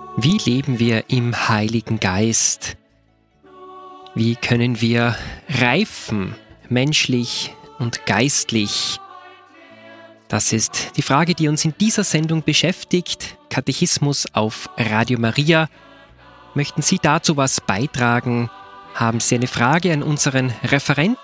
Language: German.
Wie leben wir im Heiligen Geist? Wie können wir reifen, menschlich und geistlich? Das ist die Frage, die uns in dieser Sendung beschäftigt. Katechismus auf Radio Maria. Möchten Sie dazu was beitragen? Haben Sie eine Frage an unseren Referenten